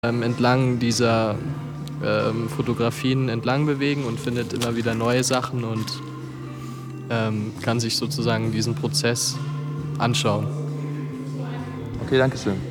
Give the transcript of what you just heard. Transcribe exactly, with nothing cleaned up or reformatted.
ähm, entlang dieser, ähm, Fotografien entlang bewegen und findet immer wieder neue Sachen und, ähm, kann sich sozusagen diesen Prozess anschauen. Okay, danke schön.